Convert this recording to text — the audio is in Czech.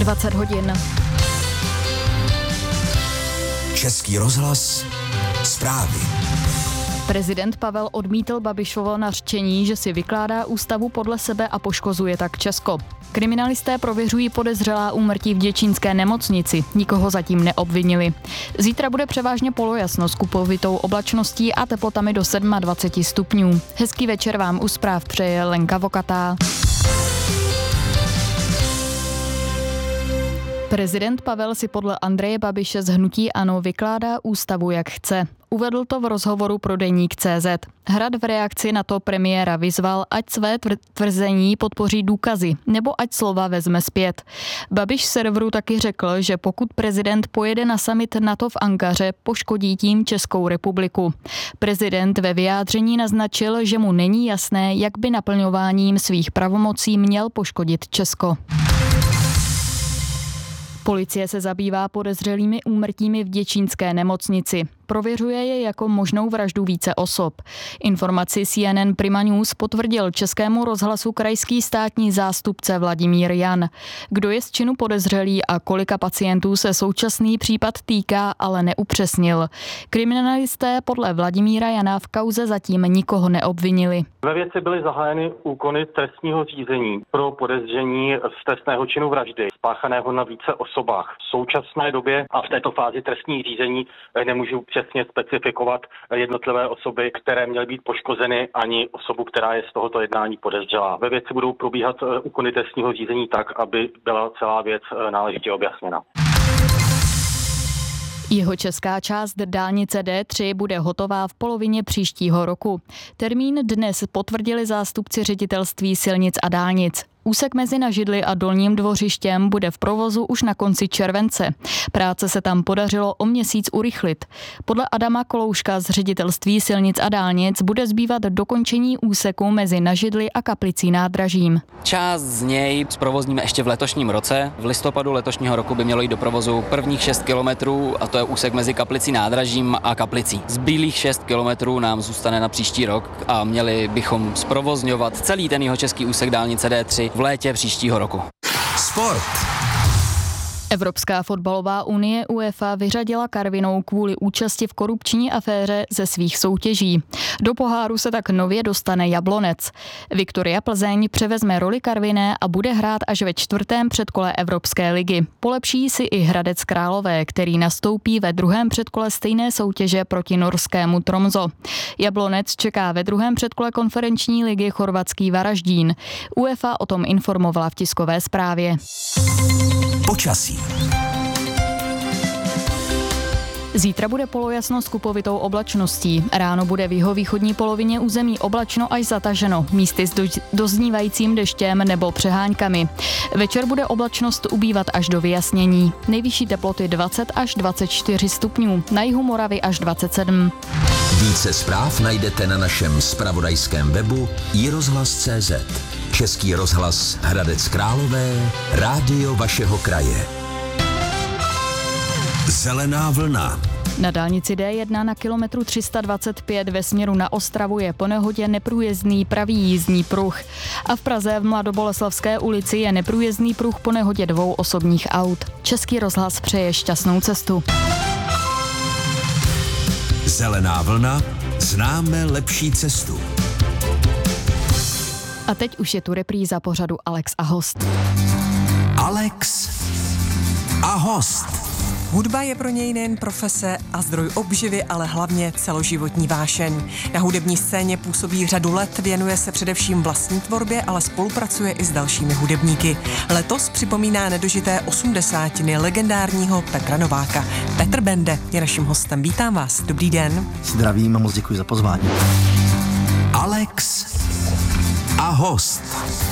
20 hodin. Český rozhlas, zprávy. Prezident Pavel odmítl Babišovo nařčení, že si vykládá ústavu podle sebe a poškozuje tak Česko. Kriminalisté prověřují podezřelá úmrtí v děčínské nemocnici. Nikoho zatím neobvinili. Zítra bude převážně polojasno s kupovitou oblačností a teplotami do 27 stupňů. Hezký večer vám u zpráv přeje Lenka Vokatá. Prezident Pavel si podle Andreje Babiše z hnutí ANO vykládá ústavu, jak chce. Uvedl to v rozhovoru pro deník CZ. Hrad v reakci na to premiéra vyzval, ať své tvrzení podpoří důkazy, nebo ať slova vezme zpět. Babiš serveru taky řekl, že pokud prezident pojede na summit NATO v Ankaře, poškodí tím Českou republiku. Prezident ve vyjádření naznačil, že mu není jasné, jak by naplňováním svých pravomocí měl poškodit Česko. Policie se zabývá podezřelými úmrtími v děčínské nemocnici. Prověřuje je jako možnou vraždu více osob. Informaci CNN Prima News potvrdil Českému rozhlasu krajský státní zástupce Vladimír Jan. Kdo je z činu podezřelý a kolika pacientů se současný případ týká, ale neupřesnil. Kriminalisté podle Vladimíra Jana v kauze zatím nikoho neobvinili. Ve věci byly zahájeny úkony trestního řízení pro podezření z trestného činu vraždy spáchaného na více osobách. V současné době a v této fázi trestních řízení nemůžu přesně specifikovat jednotlivé osoby, které měly být poškozeny, ani osobu, která je z tohoto jednání podezřelá. Ve věci budou probíhat úkony trestního řízení tak, aby byla celá věc náležitě objasněna. Jihočeská část dálnice D3 bude hotová v polovině příštího roku. Termín dnes potvrdili zástupci Ředitelství silnic a dálnic. Úsek mezi Nažidly a Dolním Dvořištěm bude v provozu už na konci července. Práce se tam podařilo o měsíc urychlit. Podle Adama Kolouška z Ředitelství silnic a dálnic bude zbývat dokončení úseku mezi Nažidly a Kaplicí nádražím. Část z něj zprovozníme ještě v letošním roce. V listopadu letošního roku by mělo jít do provozu prvních 6 kilometrů, a to je úsek mezi Kaplicí nádražím a Kaplicí. Zbylých 6 kilometrů nám zůstane na příští rok a měli bychom zprovozňovat celý ten jihočeský úsek dálnice D3 v létě příštího roku. Sport. Evropská fotbalová unie UEFA vyřadila Karvinou kvůli účasti v korupční aféře ze svých soutěží. Do poháru se tak nově dostane Jablonec. Viktoria Plzeň převezme roli Karviné a bude hrát až ve 4. předkole Evropské ligy. Polepší si i Hradec Králové, který nastoupí ve 2. předkole stejné soutěže proti norskému Tromso. Jablonec čeká ve 2. předkole konferenční ligy chorvatský Varaždín. UEFA o tom informovala v tiskové zprávě. Počasí. Zítra bude polojasno s kupovitou oblačností. Ráno bude v jihovýchodní polovině území oblačno až zataženo, místy s doznívajícím deštěm nebo přeháňkami. Večer bude oblačnost ubývat až do vyjasnění. Nejvyšší teploty 20 až 24 stupňů, na jihu Moravy až 27. Více zpráv najdete na našem zpravodajském webu iRozhlas.cz. Český rozhlas Hradec Králové, rádio vašeho kraje. Zelená vlna. Na dálnici D1 na kilometru 325 ve směru na Ostravu je po nehodě neprůjezdný pravý jízdní pruh. A v Praze v Mladoboleslavské ulici je neprůjezdný pruh po nehodě 2 osobních aut. Český rozhlas přeje šťastnou cestu. Zelená vlna, známe lepší cestu. A teď už je tu repríza pořadu Alex a host. Alex a host. Hudba je pro něj nejen profese a zdroj obživy, ale hlavně celoživotní vášeň. Na hudební scéně působí řadu let, věnuje se především vlastní tvorbě, ale spolupracuje i s dalšími hudebníky. Letos připomíná nedožité 80. legendárního Petra Nováka. Petr Bende je naším hostem. Vítám vás. Dobrý den. Zdravím a moc děkuji za pozvání. Alex a host.